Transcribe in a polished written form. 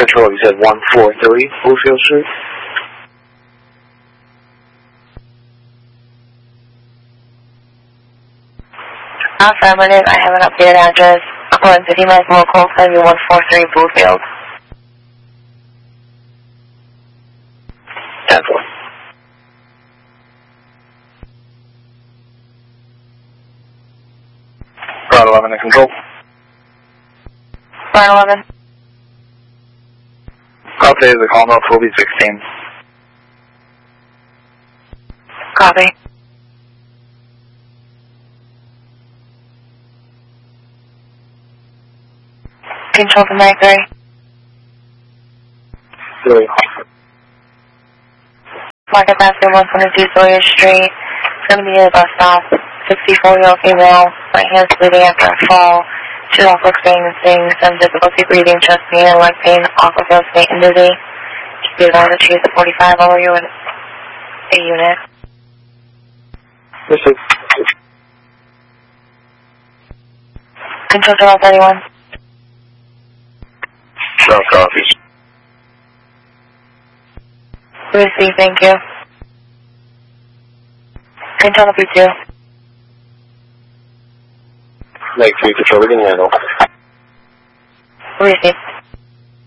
Control, you said 143 Bluefield Street? Affirmative, I have an updated address. Upland 50 miles local, 7143 Bluefield. 10-4. Route 11 in control. Route 11. Update the call note will be 16. Copy. Control to Mike 3. 3. Market Basket 122 Sawyer Street. It's going to be a bus stop. 64-year-old female. Right hand's bleeding after a fall. She's also experiencing some difficulty breathing, chest pain, and leg pain. Also feels faint and dizzy. Just be advised that she is a 45 over you in a unit. This is Control to all 31. no copies. Receive, thank you. Control to 2. Make 3 Control, we can handle. Receive.